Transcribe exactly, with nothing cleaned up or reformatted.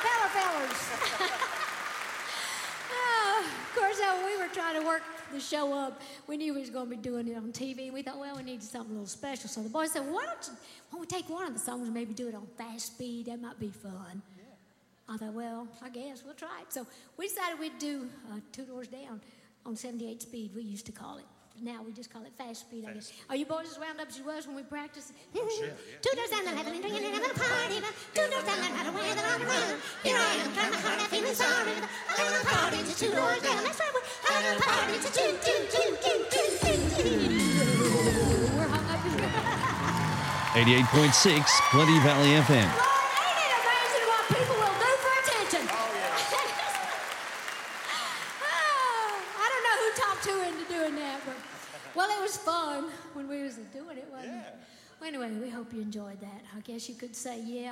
acapella fellers. Oh, of course, uh, we were trying to work the show up. We knew we was going to be doing it on T V. We thought, well, we needed something a little special. So the boys said, well, why don't you, why don't we take one of the songs and maybe do it on fast speed? That might be fun. I thought, well, I guess we'll try it. So we decided we'd do uh, Two Doors Down on seventy-eight speed, we used to call it. Now we just call it fast speed, I guess. Are you boys as wound up as you was when we practiced? Oh, sure, yeah. Two doors down the level and drinking and having a party. Two doors down the ladder where the ladder run. Here I am, trying my heart out, feeling sorry. Having a party to two doors down. That's right, we're having a party to two, two, two, two, two, two, two. We're hung up here. eighty-eight point six, Plenty Valley F M. Lord, ain't it amazing what people will do for attention? Oh, yeah. Oh, I don't know who talked who into doing that, but, well, it was fun when we was doing it, wasn't Yeah. it? Well, anyway, we hope you enjoyed that. I guess you could say, yeah,